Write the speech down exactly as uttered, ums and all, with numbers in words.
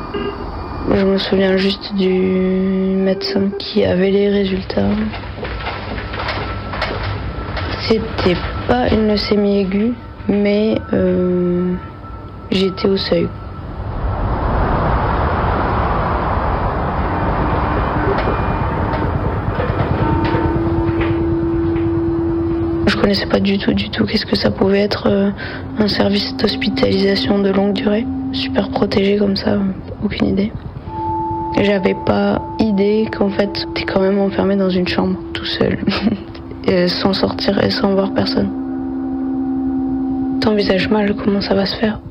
Je me souviens juste du médecin qui avait les résultats. C'était pas une leucémie aiguë, mais euh, j'étais au seuil. Je connaissais pas du tout, du tout qu'est-ce que ça pouvait être euh, un service d'hospitalisation de longue durée, super protégé comme ça, aucune idée. J'avais pas idée qu'en fait t'es quand même enfermé dans une chambre tout seul, et sans sortir et sans voir personne. T'envisages mal comment ça va se faire.